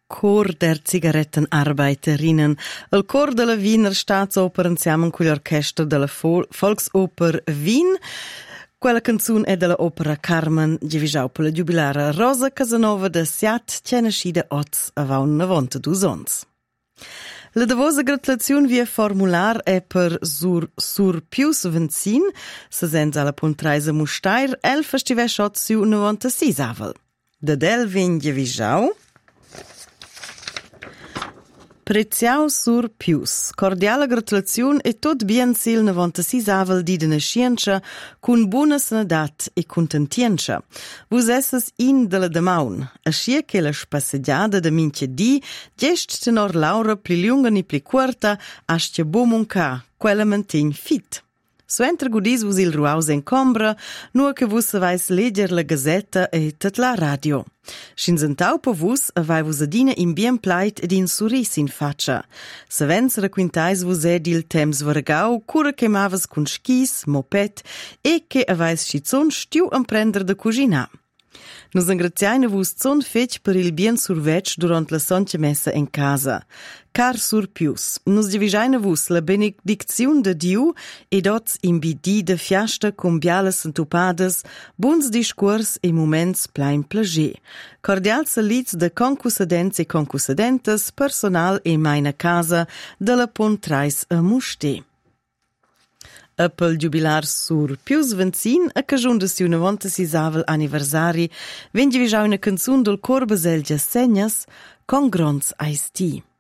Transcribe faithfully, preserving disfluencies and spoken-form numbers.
Chor der Zigarettenarbeiterinnen. Il cor della Wiener Staatsoper insieme con l'orchestra della Vol- Volksoper Wien. Quella canzone è della opera Carmen Givigiau per la giubilara Rosa Casanova de Siat, che è nascida oz a novantadue ans. La davosa gratulazione via formular è per Sur, sur Pius Venzin, se senza la puntreisa Mustair, el festive schot su novantasei avel. De del vien Givigiau. Preziau Sur Pius, cordiala gratulazione e tot bien sil novantasei avel di de nascienza, cun buona sanadat e contentienza. Vus esses in de la damaun, ascia che la spasseggiada de mince di, gest tenor Laura pli lunga ni pli curta, ascia bomunca, quella mantegn fit. Suentra gudis vus il ruaus en combra, nua che vus savais leger la gazetta e tat la radio. Scinzentau per vus avai vus adina in bien plait ed in suris in faccia. Savens raquintais vus ed il temps vargau, cura che mavas cun skis, moped e che avais schizon stiu imprender de cucina. Nus ingraziaina vus zon fetg per il bien survetg durant la sontia messa en casa. Car Sur Pius, nus divisaina vus la benedicziun de Diu ed oz in bidi de fiasta con bialas entupadas, buns discurs e moments plein plager. Cordial salits de concussadents e concussadentes, personal e maina casa de la Pontrais a Musté. A pel jubilar Sur Pius Venzin, a cagiun de siu novantasei avel anniversari, ven divigiau una canzun del cor Baselgia Segnas, con grons ais ti.